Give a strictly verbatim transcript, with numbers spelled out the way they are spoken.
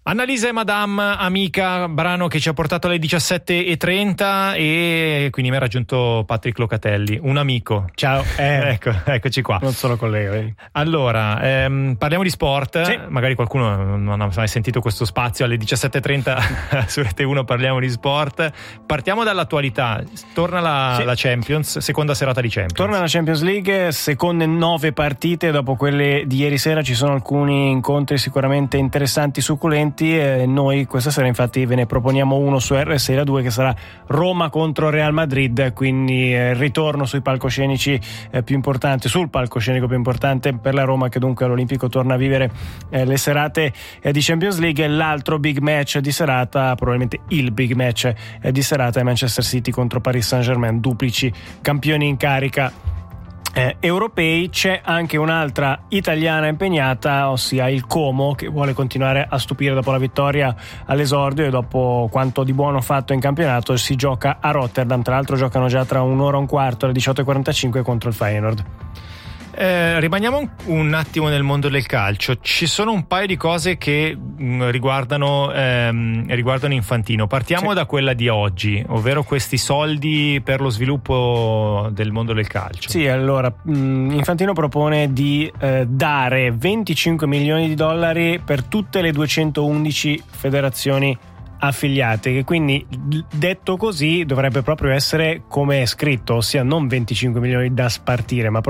Annalisa e Madame Amica, brano che ci ha portato alle diciassette e trenta, e quindi mi ha raggiunto Patrick Locatelli, un amico. Ciao, eh, ecco, eccoci qua. Non sono collega. Vedi. Allora, ehm, parliamo di sport. Sì. Magari qualcuno non ha mai sentito questo spazio alle diciassette e trenta su Rete uno, parliamo di sport. Partiamo dall'attualità. Torna la, sì. la Champions, seconda serata di Champions. Torna la Champions League, seconde nove partite. Dopo quelle di ieri sera ci sono alcuni incontri sicuramente interessanti, succulenti. E noi questa sera infatti ve ne proponiamo uno su R S I due, che sarà Roma contro Real Madrid, quindi eh, ritorno sui palcoscenici eh, più importanti, sul palcoscenico più importante per la Roma, che dunque all'Olimpico torna a vivere eh, le serate eh, di Champions League. L'altro big match di serata, probabilmente il big match eh, di serata, è Manchester City contro Paris Saint-Germain, duplici campioni in carica Eh, europei. C'è anche un'altra italiana impegnata, ossia il Como, che vuole continuare a stupire dopo la vittoria all'esordio e dopo quanto di buono fatto in campionato. Si gioca a Rotterdam, tra l'altro giocano già tra un'ora e un quarto alle diciotto e quarantacinque contro il Feyenoord. Eh, rimaniamo un, un attimo nel mondo del calcio. Ci sono un paio di cose che mh, riguardano ehm, riguardano Infantino. Partiamo sì. da quella di oggi, ovvero questi soldi per lo sviluppo del mondo del calcio. Sì, allora mh, Infantino propone di eh, dare venticinque milioni di dollari per tutte le duecentoundici federazioni affiliate, che quindi detto così dovrebbe proprio essere come è scritto, ossia non venticinque milioni da spartire, ma